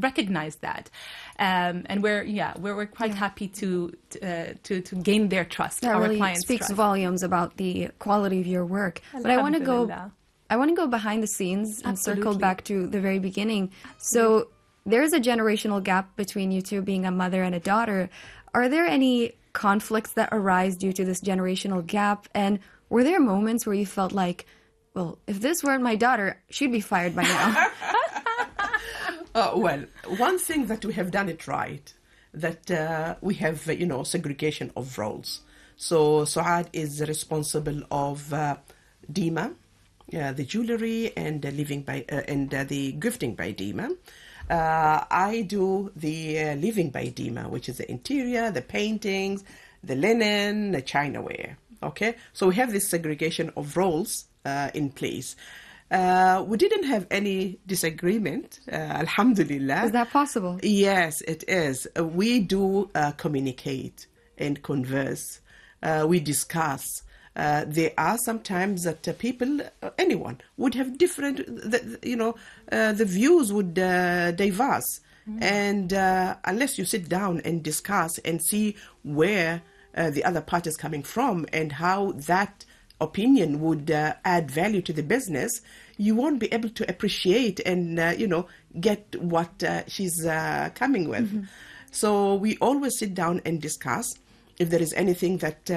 recognize that. And we're quite happy to gain their trust, that our really clients' speaks trust. volumes about the quality of your work. But I want to go behind the scenes and circle back to the very beginning. So there's a generational gap between you two, being a mother and a daughter. Are there any conflicts that arise due to this generational gap? And were there moments where you felt like, well, if this weren't my daughter, she'd be fired by now? Well, one thing that we have done it right, that we have, segregation of roles. So Suad is responsible of Dima, the jewelry and the gifting by Dima. I do the living by Dima, which is the interior, the paintings, the linen, the chinaware. Okay, so we have this segregation of roles in place. We didn't have any disagreement, alhamdulillah. Is that possible? Yes, it is. We do communicate and converse. We discuss. There are sometimes that people, anyone, would have different, the views would diverse. And unless you sit down and discuss and see where the other party is coming from and how that opinion would add value to the business, you won't be able to appreciate and, get what she's coming with. So we always sit down and discuss. If there is anything that,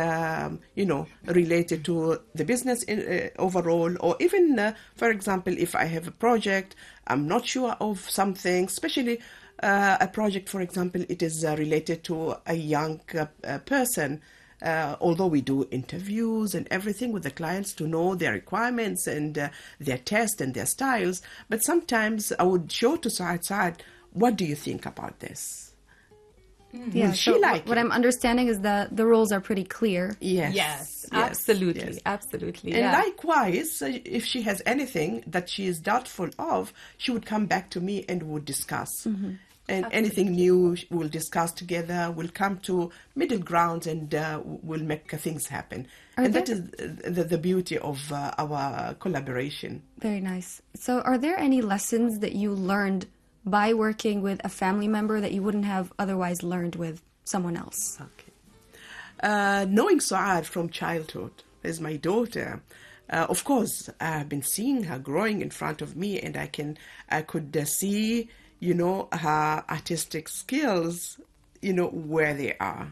related to the business overall, or even, for example, if I have a project, I'm not sure of something, especially a project, for example, it is related to a young person, although we do interviews and everything with the clients to know their requirements and their taste and their styles, but sometimes I would show to Saad, what do you think about this? Yeah, so what I'm understanding is that the roles are pretty clear. Yes, absolutely. And likewise, if she has anything that she is doubtful of, she would come back to me and would discuss. And anything new we'll discuss together. We'll come to middle ground and we'll make things happen. That is the beauty of our collaboration. Very nice. So are there any lessons that you learned by working with a family member that you wouldn't have otherwise learned with someone else? Okay. Knowing Suad from childhood as my daughter, of course, I've been seeing her growing in front of me, and I could see, her artistic skills, where they are.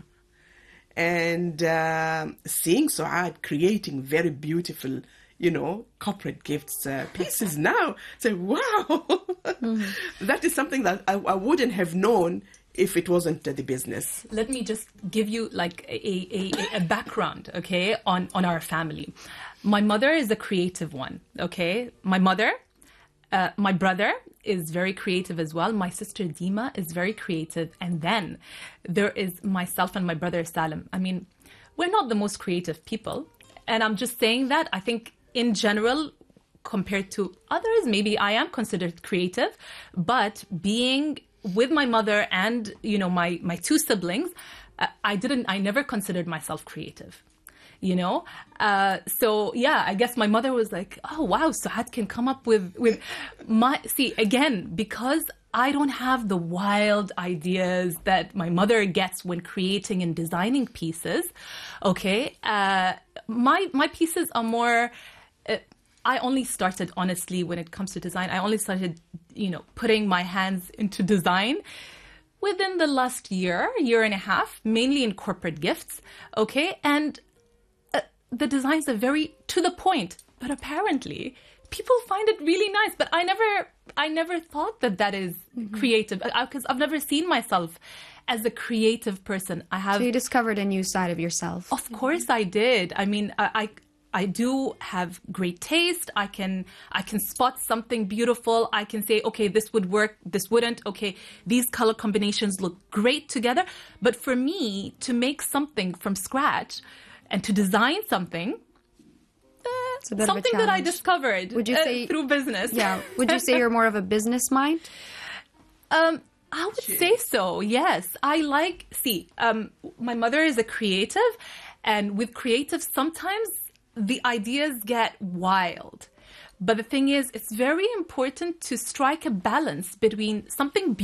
And seeing Suad creating very beautiful corporate gifts pieces now. So, wow, that is something that I wouldn't have known if it wasn't the business. Let me just give you like a background, okay, on our family. My mother is a creative one, okay? My brother is very creative as well. My sister Dima is very creative. And then there is myself and my brother Salim. I mean, we're not the most creative people. And I'm just saying that. I think in general, compared to others, maybe I am considered creative, but being with my mother and, my two siblings, I never considered myself creative, So yeah, I guess my mother was like, oh wow, Suad can come up with because I don't have the wild ideas that my mother gets when creating and designing pieces. Okay. My pieces are more, I only started, honestly, when it comes to design, I only started, putting my hands into design within the last year and a half, mainly in corporate gifts. Okay. And the designs are very to the point, but apparently people find it really nice. But I never thought that is creative, because I've never seen myself as a creative person. So you discovered a new side of yourself. Of course I did. I mean, I do have great taste. I can spot something beautiful. I can say, okay, this would work, this wouldn't. Okay, these color combinations look great together. But for me to make something from scratch and to design something, something that I discovered through business. Yeah. Would you say you're more of a business mind? I would say so, yes. My mother is a creative, and with creatives, sometimes the ideas get wild. But the thing is, it's very important to strike a balance between something